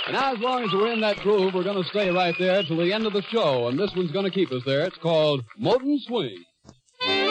And now, as long as we're in that groove, we're going to stay right there till the end of the show, and this one's going to keep us there. It's called Moton Swing.